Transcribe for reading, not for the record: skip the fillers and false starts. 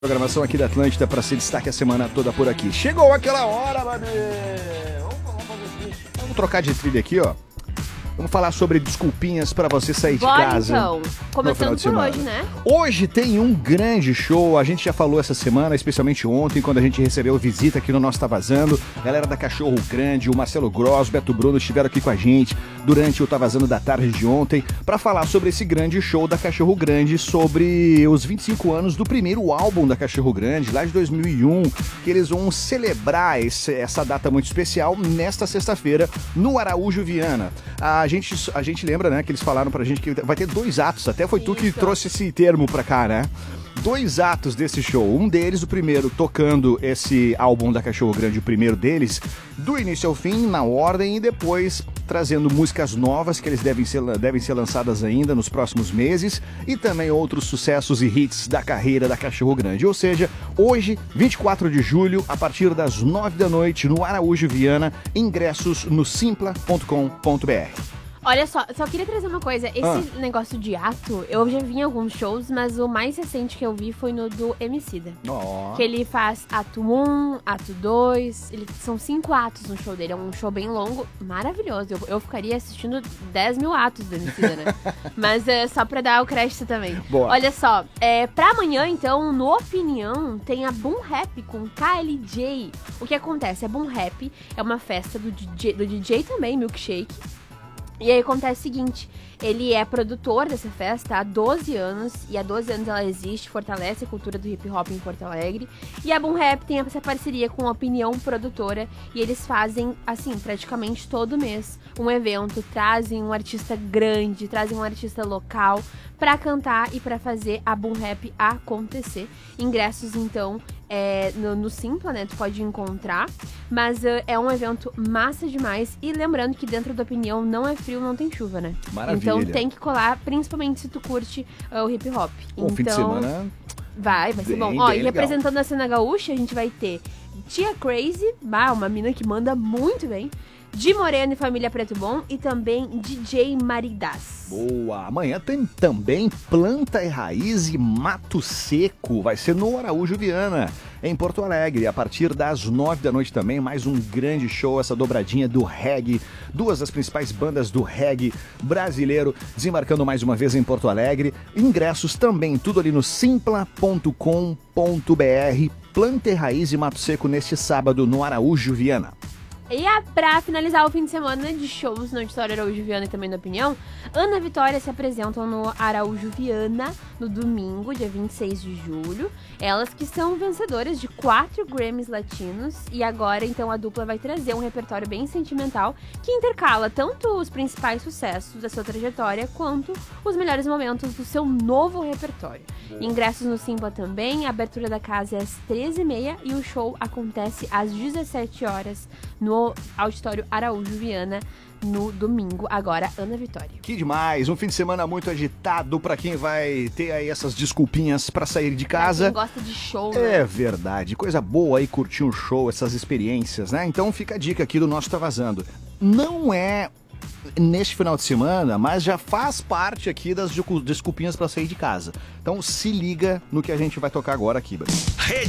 Programação aqui da Atlântida para ser destaque a semana toda por aqui. Chegou aquela hora, mano! Vamos trocar de trilha aqui, ó. Vamos falar sobre desculpinhas para você sair de casa. Então, começando por hoje, né? Hoje tem um grande show, a gente já falou essa semana, especialmente ontem, quando a gente recebeu visita aqui no nosso Tá Vazando. Galera da Cachorro Grande, o Marcelo Gross, o Beto Bruno estiveram aqui com a gente durante o Tá Vazando da tarde de ontem para falar sobre esse grande show da Cachorro Grande, sobre os 25 anos do primeiro álbum da Cachorro Grande, lá de 2001, que eles vão celebrar essa data muito especial nesta sexta-feira no Araújo Viana. A gente lembra, né, que eles falaram pra gente que vai ter 2 atos, até foi tu que trouxe esse termo pra cá, né? 2 atos desse show, um deles, o primeiro, tocando esse álbum da Cachorro Grande, o primeiro deles, do início ao fim, na ordem, e depois trazendo músicas novas que eles devem ser lançadas ainda nos próximos meses, e também outros sucessos e hits da carreira da Cachorro Grande. Ou seja, hoje, 24 de julho, a partir das 9 da noite, no Araújo Viana, ingressos no simpla.com.br. Olha só queria trazer uma coisa. Esse negócio de ato, eu já vi em alguns shows, mas o mais recente que eu vi foi no do Emicida. Oh. Que ele faz ato 1, ato 2, são 5 atos no show dele. É um show bem longo, maravilhoso. Eu ficaria assistindo 10 mil atos do Emicida, né? Mas é só pra dar o crédito também. Boa. Olha só, pra amanhã, então, no Opinião, tem a Boom Rap com KLJ. O que acontece? A Boom Rap é uma festa do DJ também, Milkshake. E aí acontece o seguinte, ele é produtor dessa festa há 12 anos, e há 12 anos ela existe, fortalece a cultura do hip hop em Porto Alegre, e a Boom Rap tem essa parceria com a Opinião Produtora, e eles fazem, assim, praticamente todo mês um evento, trazem um artista grande, trazem um artista local pra cantar e pra fazer a Boom Rap acontecer. Ingressos, então, no Simpla, né, tu pode encontrar, mas é um evento massa demais, e lembrando que dentro da Opinião não é frio, não tem chuva, né? Maravilha. Então tem que colar, principalmente se tu curte o hip hop. Bom, então, fim de semana vai ser bom. Ó, e representando a cena gaúcha, a gente vai ter Tia Crazy, uma mina que manda muito bem, Di Moreno e Família Preto Bom, e também DJ Maridas. Boa! Amanhã tem também Planta e Raiz e Mato Seco. Vai ser no Araújo Viana, em Porto Alegre, a partir das 9 da noite também. Mais um grande show, essa dobradinha do reggae. 2 das principais bandas do reggae brasileiro desembarcando mais uma vez em Porto Alegre. Ingressos também, tudo ali no simpla.com.br. Planta e Raiz e Mato Seco neste sábado no Araújo Viana. E pra finalizar o fim de semana de shows no Auditório Araújo Viana e também na Opinião, Ana Vitória se apresentam no Araújo Viana no domingo, dia 26 de julho. Elas que são vencedoras de 4 Grammys latinos, e agora então a dupla vai trazer um repertório bem sentimental que intercala tanto os principais sucessos da sua trajetória quanto os melhores momentos do seu novo repertório. Ingressos no Simpla também, a abertura da casa é às 13h30 e o show acontece às 17 horas no Auditório Araújo Viana no domingo, agora Ana Vitória. Que demais, um fim de semana muito agitado pra quem vai ter aí essas desculpinhas pra sair de casa. Pra quem gosta de show, né? É verdade, coisa boa aí curtir um show, essas experiências, né? Então fica a dica aqui do nosso Tá Vazando. Não é neste final de semana, mas já faz parte aqui das desculpinhas pra sair de casa. Então se liga no que a gente vai tocar agora aqui.